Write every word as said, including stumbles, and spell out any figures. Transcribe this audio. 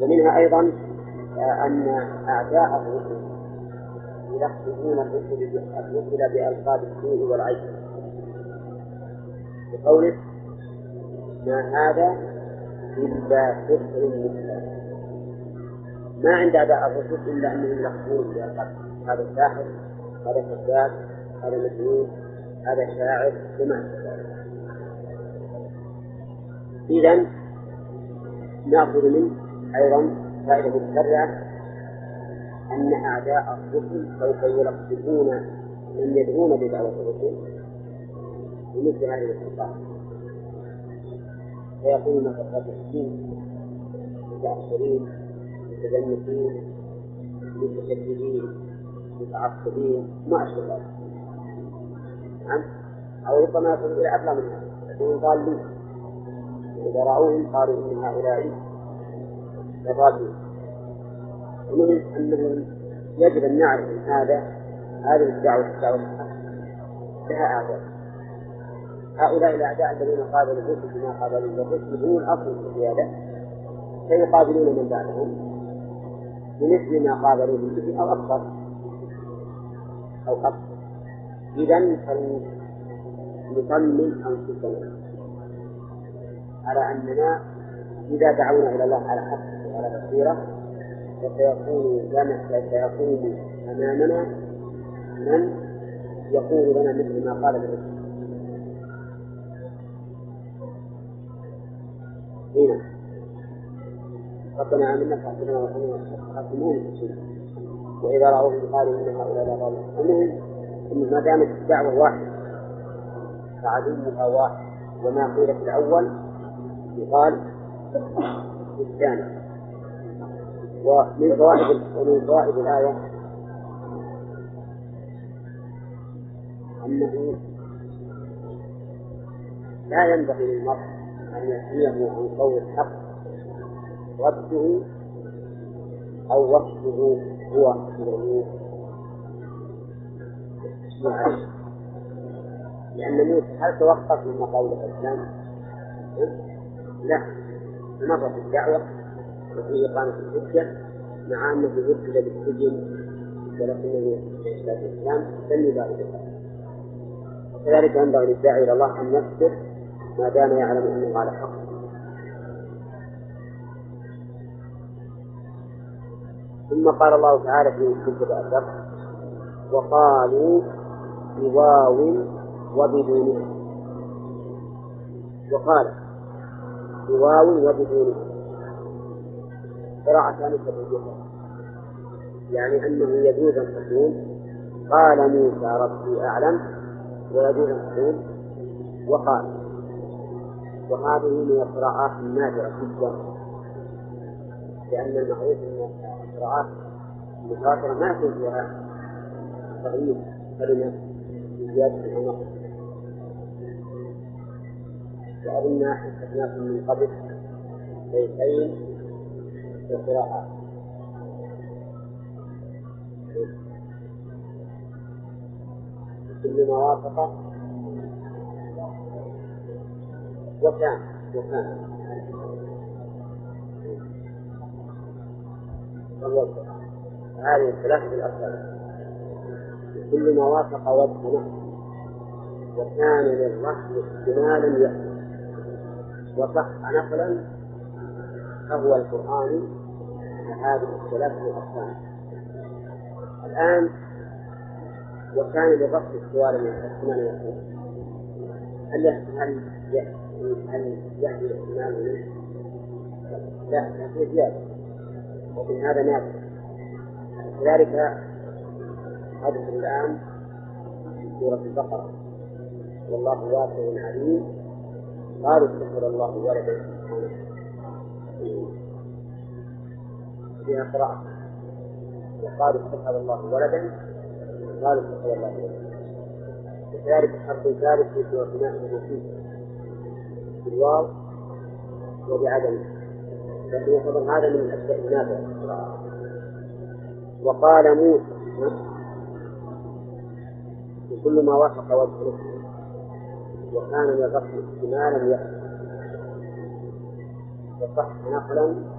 ومنها أيضا أن أعداء الرسل يلقبون الرسل بألقاب السوء والعيب بقوله ما هذا إلا سحر مبين. ما عند أعداء الرسل إلا أنهم يلقبون بألقاب هذا الساحر، هذا كذاب، هذا مجنون، هذا شاعر وما إذن نأخذ منه أيضا فائدة متفرعة أن أعداء الرسل سوف يلقبون من يدعون بدعوة الرسل بمثل هذه الألقاب، فيقولون متفقهين متأخرين متجنسين متشددين متعصبين ما أشبه ذلك. نعم، أو ربما يكون إلى أبلغ من هذا، يكونون ضالين، إذا رأوهم قالوا إن هؤلاء لضالين. ومن أنه يجب أن نعرف أن هذا هذه الدعوة الدعوة لها أعداء. هؤلاء الأعداء الذين قابلوا الرسل بما قابلوا الرسل هم الأصل في هذا، سيقابلون من بعدهم بمثل ما قابلوا به أو أكثر أو أكثر. إذن فلنطمن أنفسنا على أننا إذا دعونا إلى الله على حق وعلى بصيرة فسيكون لنا سيكون أمامنا من يقول لنا مثل ما قال الرسول. هنا ربنا آمنا فاغفر لنا وارحمنا وإذا رأوهم قالوا إن هؤلاء لضالون. المهم إن ما دامت الدعوة واحدة فعدوها واحد، وما قيل في الأول يقال في الثاني. ومن فوائد ومن فوائد الآية أنه لا ينبغي للمرء أن يحميه عن قول الحق رده أو وصفه هو بالعلوم، لأن موسى هل توقف من قول الإسلام؟ لا، مر في الدعوة وفي إقامة الحجة مع أنه يرسل بالسجن ولكنه في الإسلام لم يبالغ به. وكذلك ينبغي للداعي إلى الله أن يصبر ما دام يعلم أنه على حق. ثم قال الله تعالى في كتب الأدب وقالوا بواو وبدونه، وقال بواو وبدونه قراءتان سبعية، يعني أنه يجوز أن تقول قال موسى ربي أعلم، ويجوز أن تقول وقال. وهذه من القراءات النادرة جدا، لأن المعروف أن القراءات المتواترة ما يكون فيها تغيير كلمة زيادة أو نقص. وأظن استثناء من قبل بيتين في القراءات كل ما وافق وكان وكان هذه الثلاثة الأصل كل ما وافق وجه وكان للرحم احتمالا يأتي وصح نقلا فهو القرآن. هذه الثلاثة الأصل الآن وكان للرحم السؤال من احتمال يأتي هل هل هل يأتي احتمال منه؟ لا، في زيادة، وفي هذا نادر. كذلك حدث الآن في سورة البقرة والله واسع عليم قالوا اتخذ الله ولدا سبحانه فيها قراءة وقالوا اتخذ الله ولدا قالوا اتخذ الله ولدا. وكذلك حرف ثالث في سورة المائدة بالواو وبعدم، لكن يعتبر هذا من الأشياء النافعة. وقال موسى كل ما وافق وجهه وكان للرسم احتمالا يأتي وصح نقلا